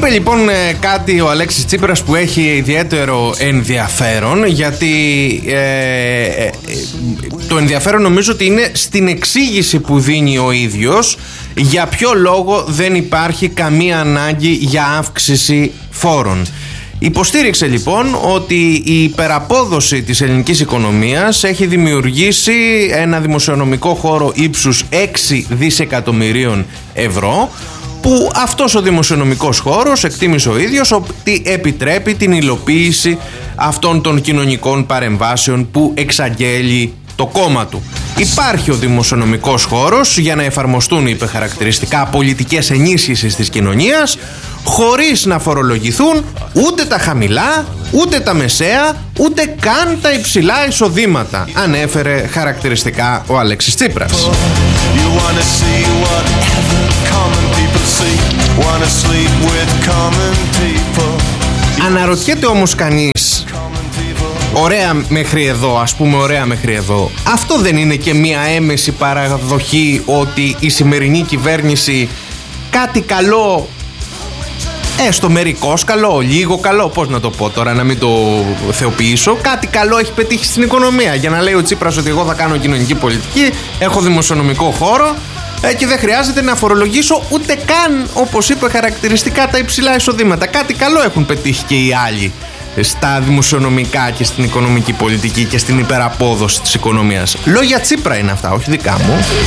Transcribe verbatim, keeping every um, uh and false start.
Είπε λοιπόν κάτι ο Αλέξης Τσίπρας που έχει ιδιαίτερο ενδιαφέρον, γιατί ε, ε, το ενδιαφέρον νομίζω ότι είναι στην εξήγηση που δίνει ο ίδιος για ποιο λόγο δεν υπάρχει καμία ανάγκη για αύξηση φόρων. Υποστήριξε λοιπόν ότι η υπεραπόδοση της ελληνικής οικονομίας έχει δημιουργήσει ένα δημοσιονομικό χώρο ύψους έξι δισεκατομμυρίων ευρώ, που αυτός ο δημοσιονομικός χώρος, εκτίμησε ο ίδιος, ότι επιτρέπει την υλοποίηση αυτών των κοινωνικών παρεμβάσεων που εξαγγέλει το κόμμα του. Υπάρχει ο δημοσιονομικός χώρος για να εφαρμοστούν υπερχαρακτηριστικά πολιτικές ενίσχυσης της κοινωνίας, χωρίς να φορολογηθούν ούτε τα χαμηλά, ούτε τα μεσαία, ούτε καν τα υψηλά εισοδήματα, ανέφερε χαρακτηριστικά ο Αλέξης Τσίπρας. Αναρωτιέται όμως κανείς, ωραία μέχρι εδώ, ας πούμε ωραία μέχρι εδώ, αυτό δεν είναι και μια έμεση παραδοχή ότι η σημερινή κυβέρνηση κάτι καλό, έστω μερικώς καλό, λίγο καλό, πώς να το πω τώρα, να μην το θεοποιήσω, κάτι καλό έχει πετύχει στην οικονομία, για να λέει ο Τσίπρας ότι εγώ θα κάνω κοινωνική πολιτική, έχω δημοσιονομικό χώρο και δεν χρειάζεται να φορολογήσω ούτε καν, όπως είπε χαρακτηριστικά, τα υψηλά εισοδήματα. Κάτι καλό έχουν πετύχει και οι άλλοι στα δημοσιονομικά και στην οικονομική πολιτική και στην υπεραπόδοση της οικονομίας. Λόγια Τσίπρα είναι αυτά, όχι δικά μου.